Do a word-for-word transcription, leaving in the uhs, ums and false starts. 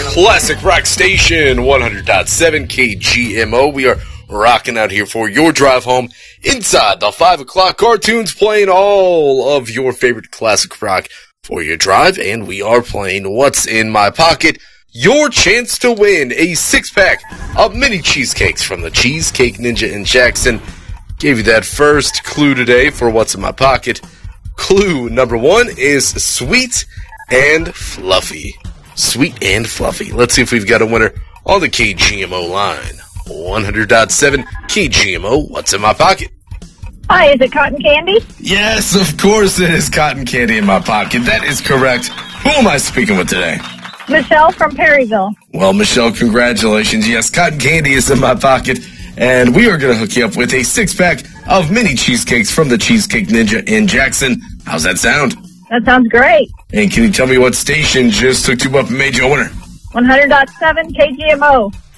Classic Rock Station, one hundred point seven K G M O. We are rocking out here for your drive home inside the five o'clock cartoons, playing all of your favorite classic rock for your drive, and we are playing What's in My Pocket, your chance to win a six-pack of mini cheesecakes from the Cheesecake Ninja in Jackson. Gave you that first clue today for What's in My Pocket. Clue number one is sweet and fluffy. Sweet and fluffy. Let's see if we've got a winner on the K G M O line. one hundred point seven K G M O, What's in My Pocket? Hi, is it cotton candy? Yes, of course it is cotton candy in my pocket. That is correct. Who am I speaking with today? Michelle from Perryville. Well, Michelle, congratulations. Yes, cotton candy is in my pocket, and we are going to hook you up with a six-pack of mini cheesecakes from the Cheesecake Ninja in Jackson. How's that sound? That sounds great. And can you tell me what station just hooked you up and made you a winner? one hundred point seven K G M O.